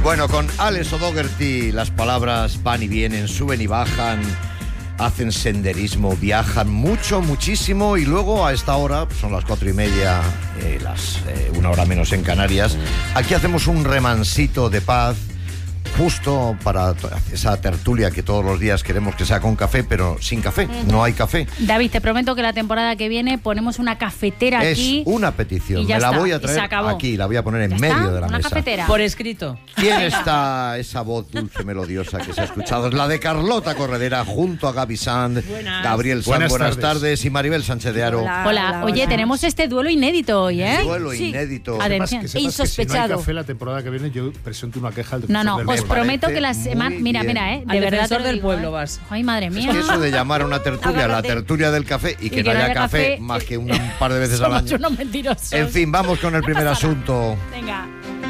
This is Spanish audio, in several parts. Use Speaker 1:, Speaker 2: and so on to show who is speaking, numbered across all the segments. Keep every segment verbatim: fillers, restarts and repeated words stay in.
Speaker 1: Bueno, con Alex O'Doherty las palabras van y vienen, suben y bajan, hacen senderismo, viajan mucho, muchísimo, y luego a esta hora, son las cuatro y media, eh, las eh, una hora menos en Canarias, aquí hacemos un remansito de paz, justo para esa tertulia que todos los días queremos que sea con café, pero sin café, no hay café.
Speaker 2: David, te prometo que la temporada que viene ponemos una cafetera
Speaker 1: es
Speaker 2: aquí.
Speaker 1: Es una petición, me
Speaker 2: está,
Speaker 1: la voy a traer aquí, la voy a poner en medio
Speaker 2: está,
Speaker 1: de la
Speaker 2: una
Speaker 1: mesa.
Speaker 2: Cafetera.
Speaker 3: Por escrito.
Speaker 1: ¿Quién está esa voz dulce, melodiosa que se ha escuchado? Es la de Carlota Corredera junto a Gaby Sand,
Speaker 3: buenas.
Speaker 1: Gabriel Sanz, buenas, buenas tardes. tardes, y Maribel Sánchez de Aro.
Speaker 2: Hola, hola, hola. Oye, hola. Tenemos este duelo inédito hoy, ¿eh?
Speaker 1: Duelo sí. inédito.
Speaker 2: Atención.
Speaker 4: Que sepas,
Speaker 2: insospechado.
Speaker 4: Que si no hay café la temporada que viene, yo presento una queja al
Speaker 2: No, no, os prometo que la semana... Mira,
Speaker 1: bien.
Speaker 2: mira, ¿eh? De
Speaker 3: al
Speaker 2: verdad
Speaker 3: defensor
Speaker 2: te
Speaker 3: del
Speaker 2: digo,
Speaker 3: pueblo
Speaker 2: ¿eh?
Speaker 3: vas.
Speaker 2: Ay, madre mía.
Speaker 1: Es que eso de llamar a una tertulia, la tertulia del café, y que, y que no haya café, café más que un par de veces al año.
Speaker 2: Somos unos mentirosos.
Speaker 1: En fin, vamos con el primer asunto.
Speaker 2: Venga.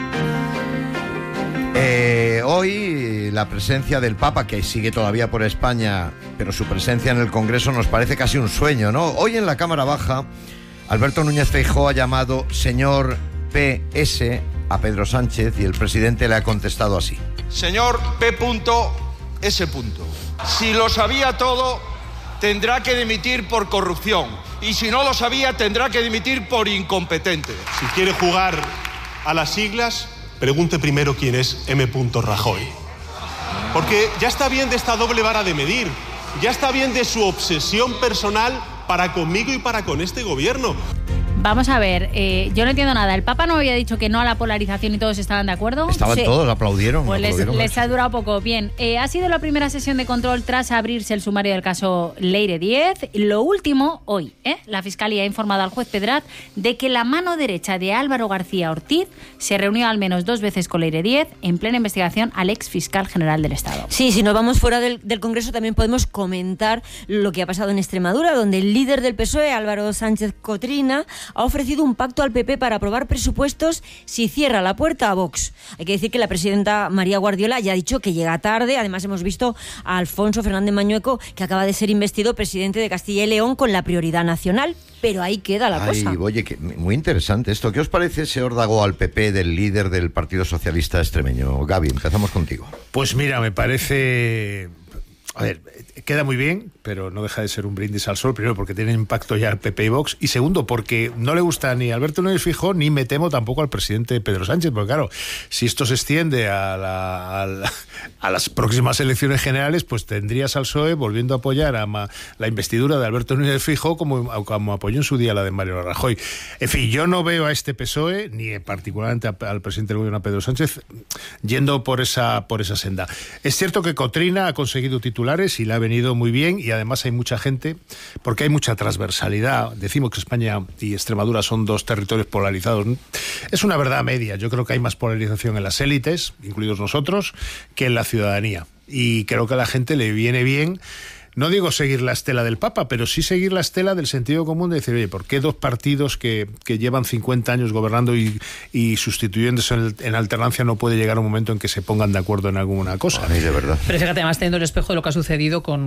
Speaker 1: Eh, hoy la presencia del Papa, que sigue todavía por España, pero su presencia en el Congreso nos parece casi un sueño, ¿no? Hoy en la Cámara Baja, Alberto Núñez Feijóo ha llamado señor P S a Pedro Sánchez y el presidente le ha contestado así.
Speaker 5: Señor P S. Si lo sabía todo, tendrá que dimitir por corrupción. Y si no lo sabía, tendrá que dimitir por incompetente.
Speaker 6: Si quiere jugar a las siglas, pregunte primero quién es M. Rajoy. Porque ya está bien de esta doble vara de medir. Ya está bien de su obsesión personal para conmigo y para con este gobierno.
Speaker 2: Vamos a ver, eh, yo no entiendo nada. ¿El Papa no había dicho que no a la polarización y todos estaban de acuerdo?
Speaker 1: Estaban sí. todos, aplaudieron.
Speaker 2: Pues
Speaker 1: aplaudieron
Speaker 2: les, les ha durado poco. Bien, eh, ha sido la primera sesión de control tras abrirse el sumario del caso Leire Díez. Lo último, hoy, ¿eh? La Fiscalía ha informado al juez Pedrat de que la mano derecha de Álvaro García Ortiz se reunió al menos dos veces con Leire Díez en plena investigación al ex fiscal general del Estado.
Speaker 7: Sí, si nos vamos fuera del, del Congreso también podemos comentar lo que ha pasado en Extremadura, donde el líder del P S O E, Álvaro Sánchez Cotrina, ha ofrecido un pacto al P P para aprobar presupuestos si cierra la puerta a Vox. Hay que decir que la presidenta María Guardiola ya ha dicho que llega tarde. Además, hemos visto a Alfonso Fernández Mañueco, que acaba de ser investido presidente de Castilla y León con la prioridad nacional. Pero ahí queda la
Speaker 1: Ay,
Speaker 7: cosa.
Speaker 1: Oye, que, muy interesante esto. ¿Qué os parece ese órdago al P P del líder del Partido Socialista extremeño? Gaby, empezamos contigo.
Speaker 4: Pues mira, me parece... A ver, queda muy bien, pero no deja de ser un brindis al sol. Primero, porque tiene impacto ya el P P y Vox. Y segundo, porque no le gusta ni a Alberto Núñez Feijóo, ni me temo tampoco al presidente Pedro Sánchez. Porque claro, si esto se extiende a, la, a, la, a las próximas elecciones generales, pues tendrías al P S O E volviendo a apoyar a ma, la investidura de Alberto Núñez Feijóo como, como apoyó en su día la de Mariano Rajoy. En fin, yo no veo a este P S O E, ni particularmente al presidente del gobierno, a Pedro Sánchez, yendo por esa, por esa senda. Es cierto que Cotrina ha conseguido titular y le ha venido muy bien, y además hay mucha gente, porque hay mucha transversalidad. Decimos que España y Extremadura son dos territorios polarizados. Es una verdad media. Yo creo que hay más polarización en las élites, incluidos nosotros, que en la ciudadanía. Y creo que a la gente le viene bien, no digo seguir la estela del Papa, pero sí seguir la estela del sentido común de decir, oye, ¿por qué dos partidos que, que llevan cincuenta años gobernando y, y sustituyéndose en, en alternancia no puede llegar un momento en que se pongan de acuerdo en alguna cosa?
Speaker 1: Ay, de verdad.
Speaker 3: Pero fíjate, además teniendo el espejo de lo que ha sucedido con